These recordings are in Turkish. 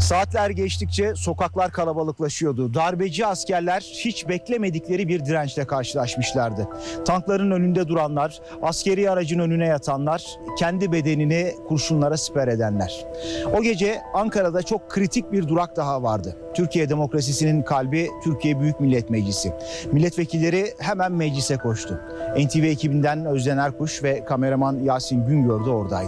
Saatler geçtikçe sokaklar kalabalıklaşıyordu. Darbeci askerler hiç beklemedikleri bir dirençle karşılaşmışlardı. Tankların önünde duranlar, askeri aracın önüne yatanlar, kendi bedenini kurşunlara siper edenler. O gece Ankara'da çok kritik bir durak daha vardı. Türkiye demokrasisinin kalbi Türkiye Büyük Millet Meclisi. Milletvekilleri hemen meclise koştu. NTV ekibinden Özden Erkuş ve kameraman Yasin Güngör de oradaydı.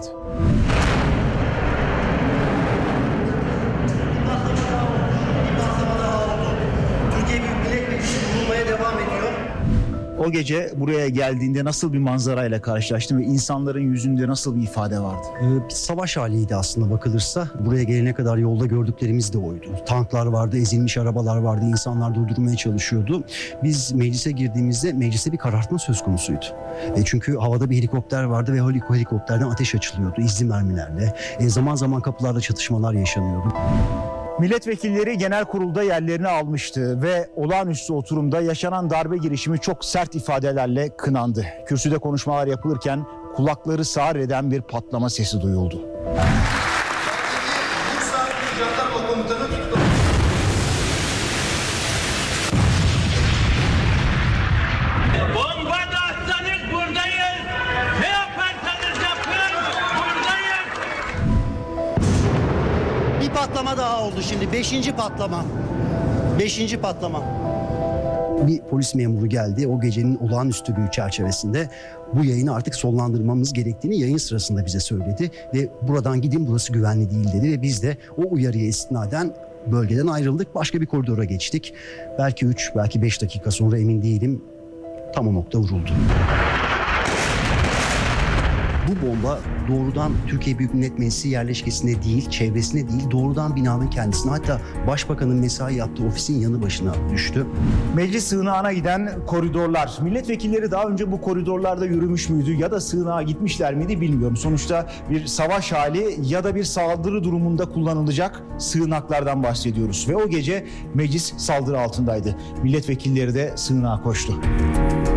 O gece buraya geldiğinde nasıl bir manzarayla karşılaştın ve insanların yüzünde nasıl bir ifade vardı? Bir savaş haliydi aslında bakılırsa. Buraya gelene kadar yolda gördüklerimiz de oydu. Tanklar vardı, ezilmiş arabalar vardı, insanlar durdurmaya çalışıyordu. Biz meclise girdiğimizde mecliste bir karartma söz konusuydu. Çünkü havada bir helikopter vardı ve helikopterden ateş açılıyordu izli mermilerle. Zaman zaman kapılarda çatışmalar yaşanıyordu. Milletvekilleri genel kurulda yerlerini almıştı ve olağanüstü oturumda yaşanan darbe girişimi çok sert ifadelerle kınandı. Kürsüde konuşmalar yapılırken kulakları sağır eden bir patlama sesi duyuldu. Bomba da atsanız buradayız. Ne yaparsanız yapın buradayız. Bir patlama daha oldu şimdi. Beşinci patlama. Bir polis memuru geldi. O gecenin olağanüstülüğü çerçevesinde bu yayını artık sonlandırmamız gerektiğini yayın sırasında bize söyledi. Ve buradan gidin, burası güvenli değil dedi. Ve biz de o uyarıya istinaden bölgeden ayrıldık. Başka bir koridora geçtik. Belki 3, belki 5 dakika sonra emin değilim. Tam o nokta vuruldu. Bu bomba doğrudan Türkiye Büyük Millet Meclisi yerleşkesine değil, çevresine değil, doğrudan binanın kendisine, hatta Başbakanın mesai yaptığı ofisin yanı başına düştü. Meclis sığınağına giden koridorlar. Milletvekilleri daha önce bu koridorlarda yürümüş müydü ya da sığınağa gitmişler miydi bilmiyorum. Sonuçta bir savaş hali ya da bir saldırı durumunda kullanılacak sığınaklardan bahsediyoruz. Ve o gece meclis saldırı altındaydı. Milletvekilleri de sığınağa koştu.